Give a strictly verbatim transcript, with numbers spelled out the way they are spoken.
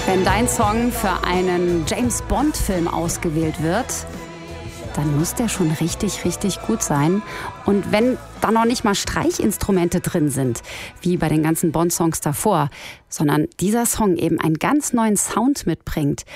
Wenn dein Song für einen James-Bond-Film ausgewählt wird, dann muss der schon richtig, richtig gut sein. Und wenn da noch nicht mal Streichinstrumente drin sind, wie bei den ganzen Bond-Songs davor, sondern dieser Song eben einen ganz neuen Sound mitbringt,